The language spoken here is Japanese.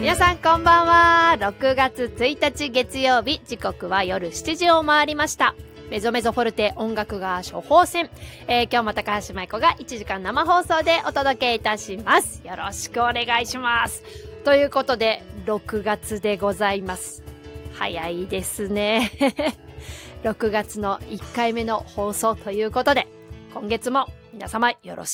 皆さんこんばんは。6月1日月曜日、時刻は夜7時を回りました。メゾメゾフォルテ音楽が処方箋。今日も高橋舞子が1時間生放送でお届けいたします。よろしくお願いします。ということで、6月でございます。早いですね。6月の1回目の放送ということで、今月も皆様よろし